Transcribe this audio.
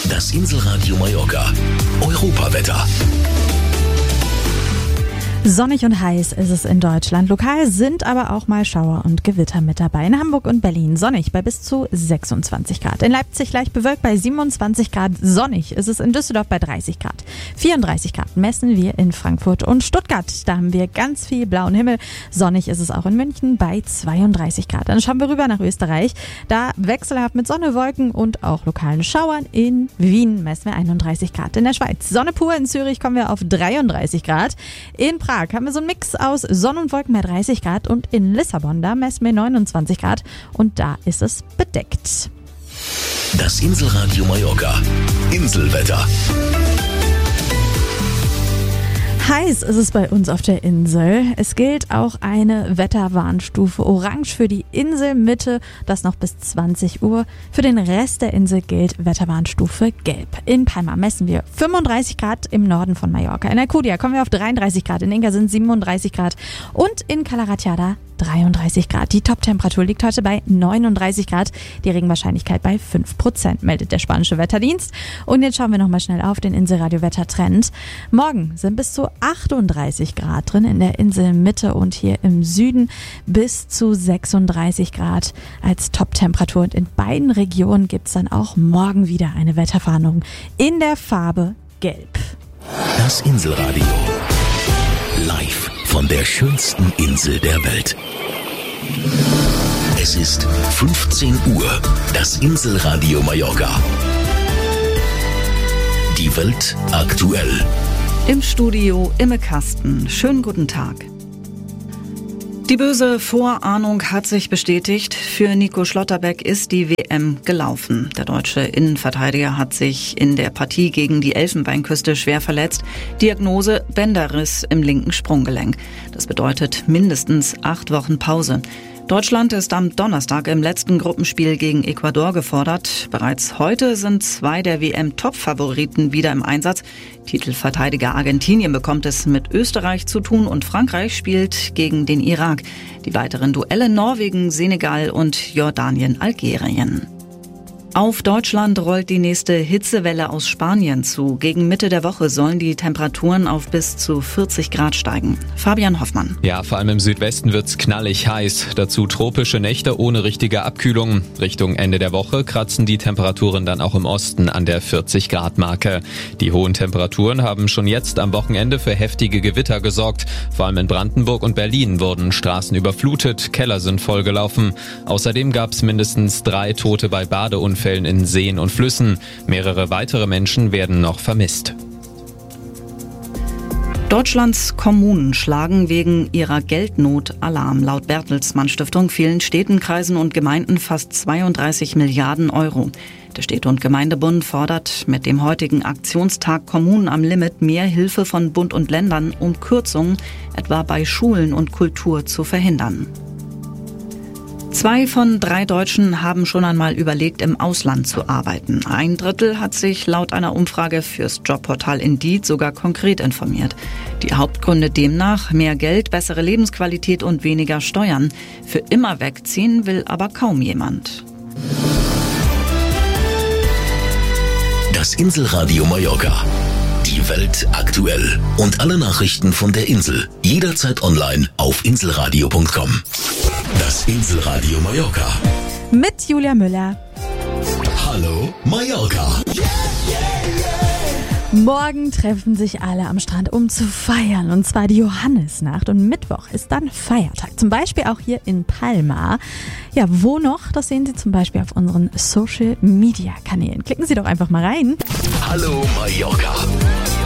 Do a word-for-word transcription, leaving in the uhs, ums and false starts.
Das Inselradio Mallorca. Europawetter. Sonnig und heiß ist es in Deutschland. Lokal sind aber auch mal Schauer und Gewitter mit dabei. In Hamburg und Berlin sonnig bei bis zu sechsundzwanzig Grad. In Leipzig leicht bewölkt bei siebenundzwanzig Grad. Sonnig ist es in Düsseldorf bei dreißig Grad. vierunddreißig Grad messen wir in Frankfurt und Stuttgart. Da haben wir ganz viel blauen Himmel. Sonnig ist es auch in München bei zweiunddreißig Grad. Dann schauen wir rüber nach Österreich. Da wechselhaft mit Sonne, Wolken und auch lokalen Schauern. In Wien messen wir einunddreißig Grad. In der Schweiz Sonne pur. In Zürich kommen wir auf dreiunddreißig Grad. In Prag haben wir so einen Mix aus Sonne und Wolken bei dreißig Grad und in Lissabon, da messen wir neunundzwanzig Grad und da ist es bedeckt. Das Inselradio Mallorca. Inselwetter. Heiß ist es bei uns auf der Insel. Es gilt auch eine Wetterwarnstufe Orange für die Inselmitte, das noch bis zwanzig Uhr. Für den Rest der Insel gilt Wetterwarnstufe Gelb. In Palma messen wir fünfunddreißig Grad im Norden von Mallorca. In Alcudia kommen wir auf dreiunddreißig Grad, in Inga sind siebenunddreißig Grad und in Cala Ratjada dreiunddreißig Grad. Die Top-Temperatur liegt heute bei neununddreißig Grad. Die Regenwahrscheinlichkeit bei fünf Prozent, meldet der spanische Wetterdienst. Und jetzt schauen wir nochmal schnell auf den Inselradio-Wettertrend. Morgen sind bis zu achtunddreißig Grad drin in der Inselmitte und hier im Süden bis zu sechsunddreißig Grad als Top-Temperatur. Und in beiden Regionen gibt es dann auch morgen wieder eine Wetterwarnung in der Farbe Gelb. Das Inselradio. Live von der schönsten Insel der Welt. Es ist fünfzehn Uhr. Das Inselradio Mallorca. Die Welt aktuell. Im Studio Imme Kasten. Schönen guten Tag. Die böse Vorahnung hat sich bestätigt. Für Nico Schlotterbeck ist die W M gelaufen. Der deutsche Innenverteidiger hat sich in der Partie gegen die Elfenbeinküste schwer verletzt. Diagnose: Bänderriss im linken Sprunggelenk. Das bedeutet mindestens acht Wochen Pause. Deutschland ist am Donnerstag im letzten Gruppenspiel gegen Ecuador gefordert. Bereits heute sind zwei der W M-Top-Favoriten wieder im Einsatz. Titelverteidiger Argentinien bekommt es mit Österreich zu tun und Frankreich spielt gegen den Irak. Die weiteren Duelle Norwegen, Senegal und Jordanien, Algerien. Auf Deutschland rollt die nächste Hitzewelle aus Spanien zu. Gegen Mitte der Woche sollen die Temperaturen auf bis zu vierzig Grad steigen. Fabian Hoffmann. Ja, vor allem im Südwesten wird's knallig heiß. Dazu tropische Nächte ohne richtige Abkühlung. Richtung Ende der Woche kratzen die Temperaturen dann auch im Osten an der vierzig Grad Marke. Die hohen Temperaturen haben schon jetzt am Wochenende für heftige Gewitter gesorgt. Vor allem in Brandenburg und Berlin wurden Straßen überflutet, Keller sind vollgelaufen. Außerdem gab's mindestens drei Tote bei Badeunfällen in Seen und Flüssen. Mehrere weitere Menschen werden noch vermisst. Deutschlands Kommunen schlagen wegen ihrer Geldnot Alarm. Laut Bertelsmann Stiftung fehlen Städten, Kreisen und Gemeinden fast zweiunddreißig Milliarden Euro. Der Städte- und Gemeindebund fordert mit dem heutigen Aktionstag Kommunen am Limit mehr Hilfe von Bund und Ländern, um Kürzungen etwa bei Schulen und Kultur zu verhindern. Zwei von drei Deutschen haben schon einmal überlegt, im Ausland zu arbeiten. Ein Drittel hat sich laut einer Umfrage fürs Jobportal Indeed sogar konkret informiert. Die Hauptgründe demnach: mehr Geld, bessere Lebensqualität und weniger Steuern. Für immer wegziehen will aber kaum jemand. Das Inselradio Mallorca. Die Welt aktuell. Und alle Nachrichten von der Insel. Jederzeit online auf inselradio punkt com. Das Inselradio Mallorca. Mit Julia Müller. Hallo Mallorca. Morgen treffen sich alle am Strand, um zu feiern, und zwar die Johannisnacht, und Mittwoch ist dann Feiertag, zum Beispiel auch hier in Palma. Ja, wo noch? Das sehen Sie zum Beispiel auf unseren Social-Media-Kanälen. Klicken Sie doch einfach mal rein. Hallo Mallorca.